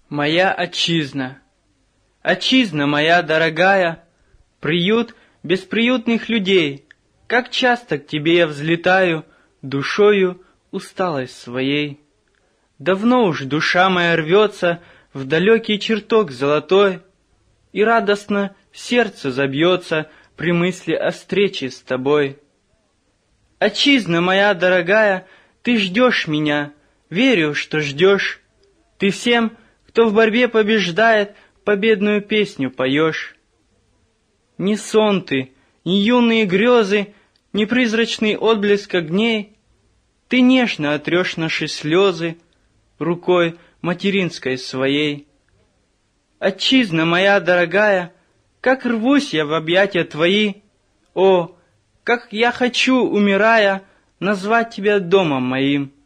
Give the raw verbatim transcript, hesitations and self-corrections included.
Моя отчизна, отчизна моя дорогая, приют бесприютных людей, как часто к тебе я взлетаю душою усталость своей. Давно уж душа моя рвется в далекий чертог золотой, и радостно сердце забьется при мысли о встрече с тобой. Отчизна моя дорогая, ты ждешь меня, верю, что ждешь. Ты всем, кто в борьбе побеждает, победную песню поешь. Ни сон ты, ни юные грезы, ни призрачный отблеск огней. Ты нежно отрешь наши слезы рукой материнской своей. Отчизна моя дорогая, как рвусь я в объятия твои. О, как я хочу, умирая, назвать тебя домом моим.